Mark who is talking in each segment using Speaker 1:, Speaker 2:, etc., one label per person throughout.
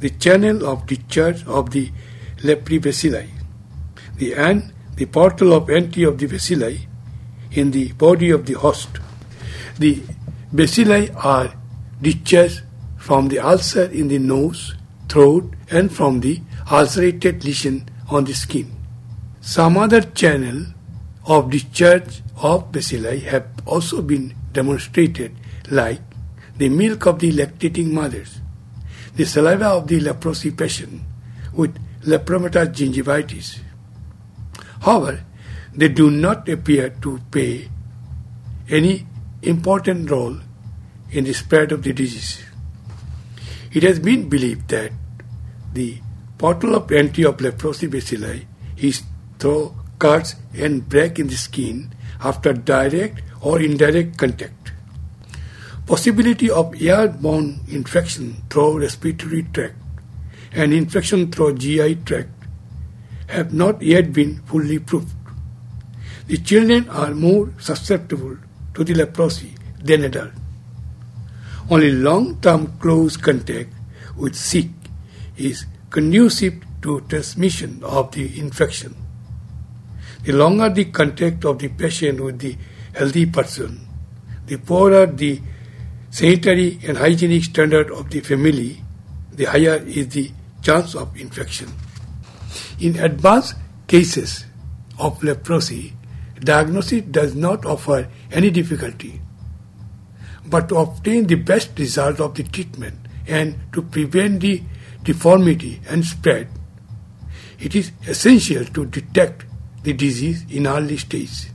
Speaker 1: the channel of discharge of the Lepri bacilli, and the portal of entry of the bacilli in the body of the host. The bacilli are discharged from the ulcer in the nose, throat, and from the ulcerated lesion on the skin. Some other channel of discharge of bacilli have also been demonstrated, like the milk of the lactating mothers, the saliva of the leprosy patient with lepromatous gingivitis. However, they do not appear to play any important role in the spread of the disease. It has been believed that the portal of entry of leprosy bacilli is through cuts and break in the skin after direct or indirect contact. Possibility of airborne infection through respiratory tract and infection through GI tract have not yet been fully proved. The children are more susceptible to the leprosy than adults. Only long-term close contact with sick is conducive to transmission of the infection. The longer the contact of the patient with the healthy person, the poorer the sanitary and hygienic standard of the family, the higher is the chance of infection. In advanced cases of leprosy, diagnosis does not offer any difficulty. But to obtain the best result of the treatment and to prevent the deformity and spread, it is essential to detect the disease in early stage.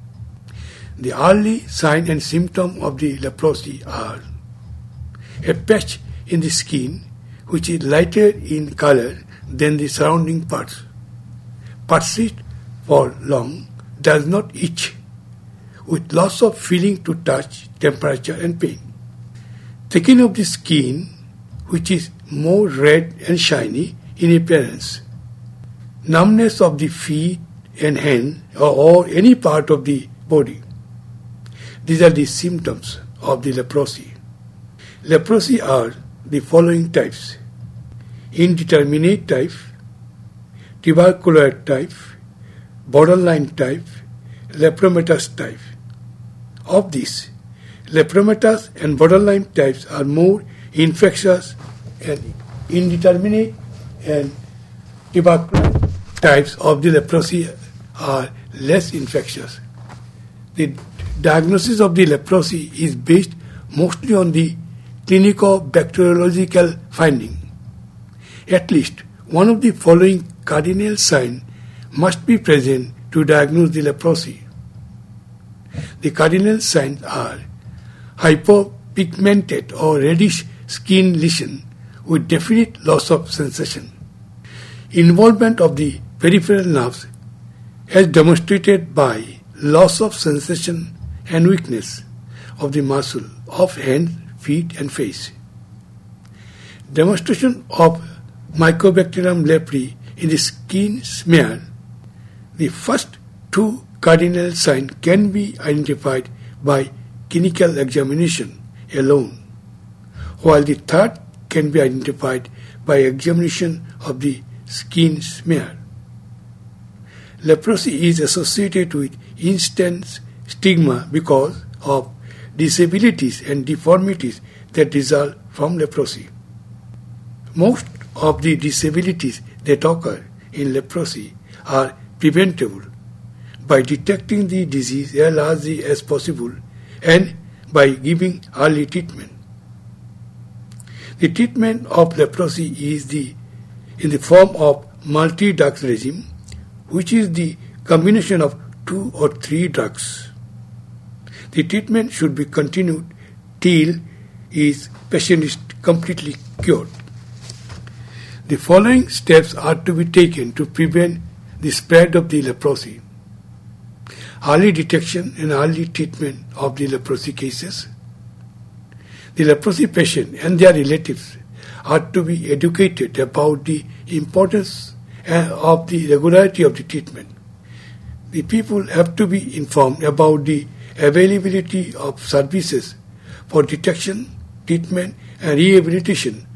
Speaker 1: The early sign and symptom of the leprosy are a patch in the skin which is lighter in color than the surrounding parts, persist for long, does not itch, with loss of feeling to touch, temperature and pain. Thickening of the skin which is more red and shiny in appearance, numbness of the feet and hand or any part of the body. These are the symptoms of the leprosy. Leprosy are the following types: indeterminate type, tubercular type, borderline type, lepromatous type. Of these, lepromatous and borderline types are more infectious, and indeterminate and tubercular types of the leprosy are less infectious. The diagnosis of the leprosy is based mostly on the clinico-bacteriological finding. At least one of the following cardinal signs must be present to diagnose the leprosy. The cardinal signs are hypopigmented or reddish skin lesion with definite loss of sensation, involvement of the peripheral nerves as demonstrated by loss of sensation and weakness of the muscle of hands, feet and face, demonstration of Mycobacterium leprae in the skin smear. The first two cardinal signs can be identified by clinical examination alone, while the third can be identified by examination of the skin smear. Leprosy is associated with instant stigma because of disabilities and deformities that result from leprosy. Most of the disabilities that occur in leprosy are preventable by detecting the disease as early as possible and by giving early treatment. The treatment of leprosy is in the form of multi-drug regime, which is the combination of 2 or 3 drugs. The treatment should be continued till his patient is completely cured. The following steps are to be taken to prevent the spread of the leprosy: early detection and early treatment of the leprosy cases. The leprosy patient and their relatives are to be educated about the importance of the regularity of the treatment. The people have to be informed about the availability of services for detection, treatment and rehabilitation